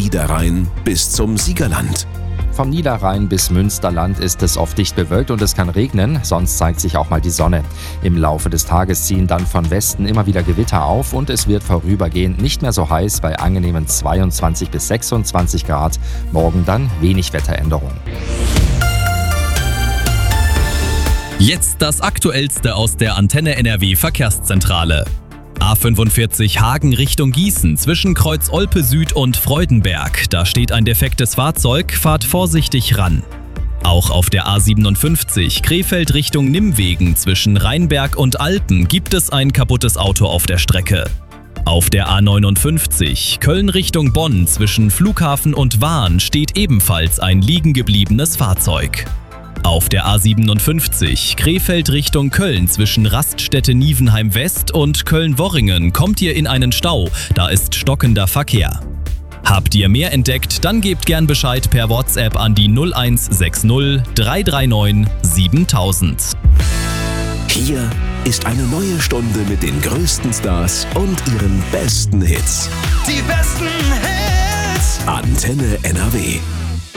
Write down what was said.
Niederrhein bis zum Siegerland. Vom Niederrhein bis Münsterland ist es oft dicht bewölkt und es kann regnen, sonst zeigt sich auch mal die Sonne. Im Laufe des Tages ziehen dann von Westen immer wieder Gewitter auf und es wird vorübergehend nicht mehr so heiß bei angenehmen 22 bis 26 Grad. Morgen dann wenig Wetteränderung. Jetzt das Aktuellste aus der Antenne NRW Verkehrszentrale. A45 Hagen Richtung Gießen zwischen Kreuz Olpe Süd und Freudenberg. Da steht ein defektes Fahrzeug, fahrt vorsichtig ran. Auch auf der A57 Krefeld Richtung Nimwegen zwischen Rheinberg und Alpen gibt es ein kaputtes Auto auf der Strecke. Auf der A59 Köln Richtung Bonn zwischen Flughafen und Wahn steht ebenfalls ein liegengebliebenes Fahrzeug. Auf der A57 Krefeld Richtung Köln zwischen Raststätte-Nievenheim West und Köln-Worringen kommt ihr in einen Stau, da ist stockender Verkehr. Habt ihr mehr entdeckt, dann gebt gern Bescheid per WhatsApp an die 0160 339 7000. Hier ist eine neue Stunde mit den größten Stars und ihren besten Hits. Die besten Hits. Antenne NRW.